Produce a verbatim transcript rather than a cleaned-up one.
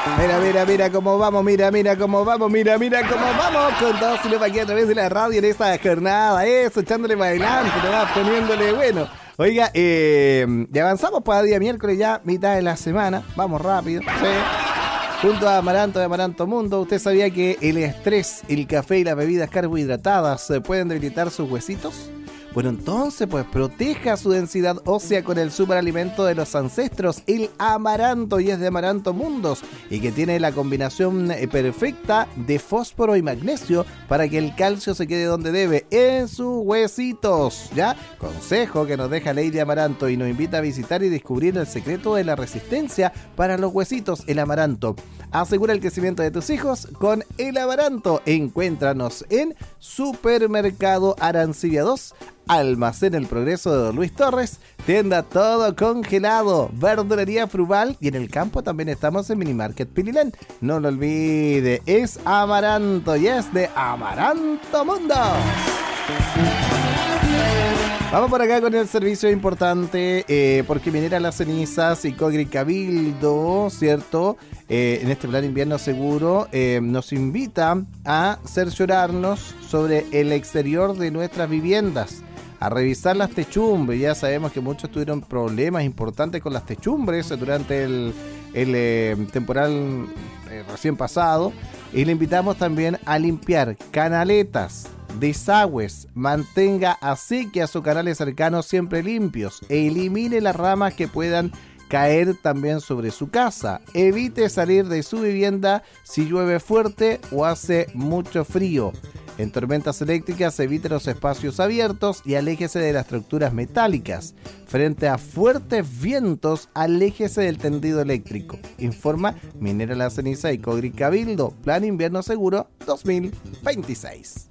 Mira, mira, mira cómo vamos, mira, mira cómo vamos, mira, mira cómo vamos con todo Silo aquí a través de la radio en esta jornada, eso, echándole para adelante, nomás poniéndole bueno. Oiga, eh, ya avanzamos para día miércoles, ya mitad de la semana, vamos rápido, ¿sí? Junto a Amaranto de Amaranto Mundo, ¿usted sabía que el estrés, el café y las bebidas carbohidratadas pueden debilitar sus huesitos? Bueno, entonces, pues, proteja su densidad ósea con el superalimento de los ancestros, el amaranto, y es de Amaranto Mundos, y que tiene la combinación perfecta de fósforo y magnesio para que el calcio se quede donde debe, en sus huesitos, ¿ya? Consejo que nos deja Lady Amaranto y nos invita a visitar y descubrir el secreto de la resistencia para los huesitos, el amaranto. Asegura el crecimiento de tus hijos con el amaranto. Encuéntranos en Supermercado Arancibia dos, Almacén El Progreso de Don Luis Torres, tienda Todo Congelado, verdulería Fruval, y en el campo también estamos en Minimarket Pililén. No lo olvide, es Amaranto y es de Amaranto Mundo. Vamos por acá con el servicio importante, eh, porque Minera Las Cenizas y Cogri Cabildo, ¿cierto? Eh, en este plan invierno seguro, eh, nos invita a cerciorarnos sobre el exterior de nuestras viviendas, a revisar las techumbres. Ya sabemos que muchos tuvieron problemas importantes con las techumbres durante el, el eh, temporal eh, recién pasado, y le invitamos también a limpiar canaletas, desagües, mantenga acequias o canales cercanos siempre limpios e elimine las ramas que puedan caer también sobre su casa. Evite salir de su vivienda si llueve fuerte o hace mucho frío. En tormentas eléctricas, evite los espacios abiertos y aléjese de las estructuras metálicas. Frente a fuertes vientos, aléjese del tendido eléctrico. Informa Minera La Ceniza y Cogri Cabildo. Plan Invierno Seguro dos mil veintiséis.